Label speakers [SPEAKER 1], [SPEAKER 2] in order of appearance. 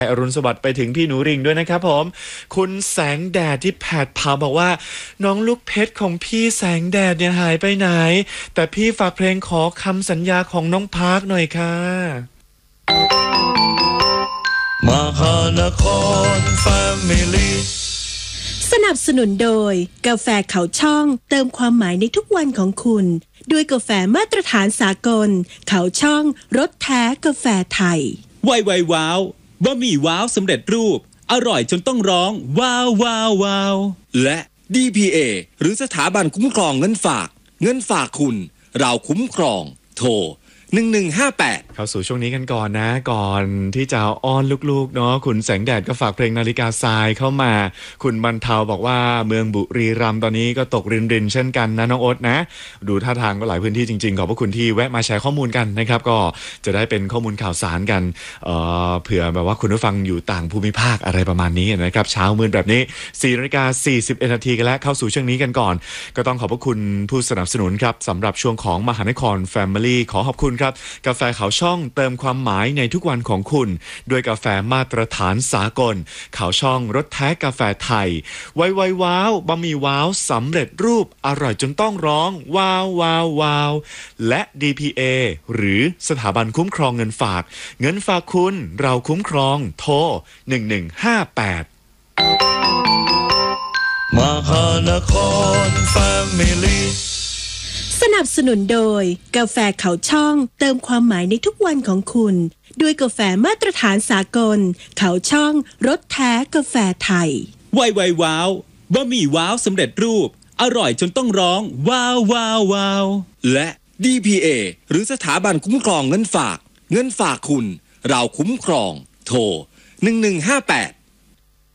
[SPEAKER 1] อรุณสวัสดิ์ไปถึงพี่หนูริ่งด้วยนะครับผมคุณแสงแดดที่แผดเผาบอกว่าน้องลูกเพชรของพี่แสงแดดเนี่ยหายไปไหนแต่พี่ฝากเพลงขอคำสัญญาของน้องพาร์คหน่อยค่ะ
[SPEAKER 2] มหานครแฟมิลี่
[SPEAKER 3] สนับสนุนโดยกาแฟเขาช่องเติมความหมายในทุกวันของคุณด้วยกาแฟมาตรฐานสากลเขาช่องรสแท้กาแฟไทย
[SPEAKER 4] ไวว้าวบะหมี่ว้าวสำเร็จรูปอร่อยจนต้องร้องว้าวว้าวว้าว
[SPEAKER 2] และ DPA หรือสถาบันคุ้มครองเงินฝากคุณเราคุ้มครองโทร1158
[SPEAKER 1] เข้าสู่ช่วงนี้กันก่อนนะก่อนที่จะอ้อนลูกๆเนาะคุณแสงแดดก็ฝากเพลงนาฬิกาทรายเข้ามาคุณบรรเทาบอกว่าเมืองบุรีรัมย์ตอนนี้ก็ตกรินเช่นกันนะน้องโอ๊ตนะดูท่าทางก็หลายพื้นที่จริงๆขอบพระคุณที่แวะมาแชร์ข้อมูลกันนะครับก็จะได้เป็นข้อมูลข่าวสารกันเผื่อแบบว่าคุณผู้ฟังอยู่ต่างภูมิภาคอะไรประมาณนี้นะครับเช้ามืดแบบนี้ 4:41 นาทีกันแล้วเข้าสู่ช่วงนี้กันก่อนก็ต้องขอบพระคุณผู้สนับสนุนครับสำหรับช่วงของมหานคร Family ขอขอบคุณครับกาแฟเขาช่องเติมความหมายในทุกวันของคุณด้วยกาแฟมาตรฐานสากลเขาช่องรสแท้กาแฟไทยไวว้าวบะหมี่ว้าวสำเร็จรูปอร่อยจนต้องร้องว้าวว้าวว้าวและ DPA หรือสถาบันคุ้มครองเงินฝากคุณเราคุ้มครองโทร1158
[SPEAKER 2] มหานครแฟมิลี่
[SPEAKER 3] สนับสนุนโดยกาแฟเขาช่องเติมความหมายในทุกวันของคุณด้วยกาแฟมาตรฐานสากลเขาช่องรสแท้กาแฟไทย
[SPEAKER 4] ไวว้าวบะหมี่ว้าวสำเร็จรูปอร่อยจนต้องร้องว้าวว้าวว้าว
[SPEAKER 2] และ DPA หรือสถาบันคุ้มครองเงินฝากคุณเราคุ้มครองโทร1158